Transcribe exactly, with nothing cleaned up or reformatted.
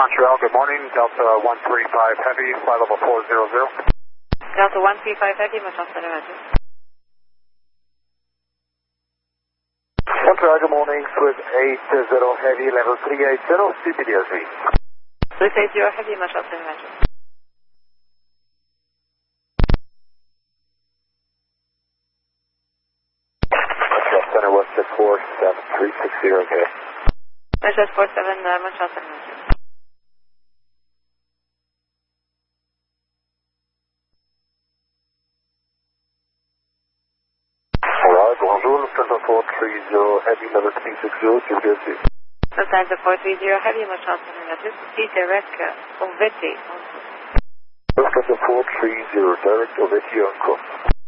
Montreal, good morning. Delta one three five Heavy, flight level four zero zero. Delta one three five Heavy, Montreal Center Roger. Montreal, good morning. Swiss eight zero Heavy, level three eight zero, C P D O three. Swiss eight zero Heavy, Montreal Center Roger. Montreal Center one six four seven three six zero, okay. Montreal four seven, uh, Montreal Center Roger. Alright, bonjour, Lufthansa four three zero Heavy, level three six zero, C P D O three. Lufthansa four three zero Heavy, Montreal Center Roger. P direct, uh, Oveti. Lufthansa four three zero, direct Oveti on course.